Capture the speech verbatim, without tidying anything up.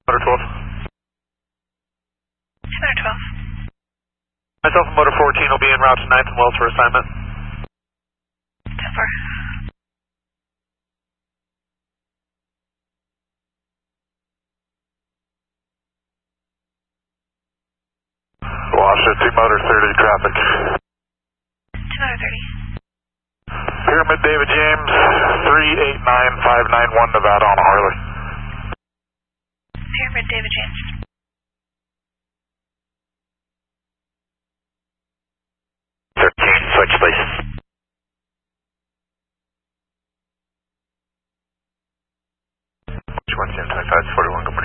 Motor twelve. Motor twelve. Myself and Motor fourteen will be en route to ninth and Wells for assignment. ten four. Washington, Motor thirty traffic. Motor thirty. Pyramid David James, three eight nine five nine one Nevada on a Harley. Pyramid David James. thirteen, switch please. one seven twenty-five, forty-one, good morning.